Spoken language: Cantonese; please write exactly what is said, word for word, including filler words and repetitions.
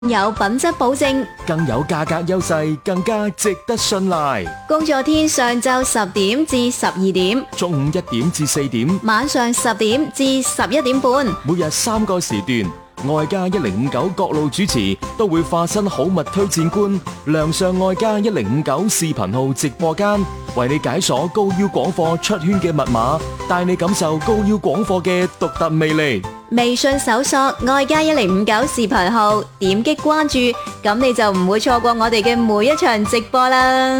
有品質保證， 更有價格優勢，更加值得信賴。 工作天上晝十點至十二點， 中午一點至四點， 晚上十點至十一點半， 每日三個時段，外加一零五九各路主持都會化身好物推薦官，亮相外加一零五九視頻號直播間，為你解鎖高腰廣貨出圈嘅密碼，帶你感受高腰廣貨嘅獨特魅力。 微信搜索外加一零五九視頻號，點擊關注，咁你就唔會錯過我哋嘅每一場直播啦。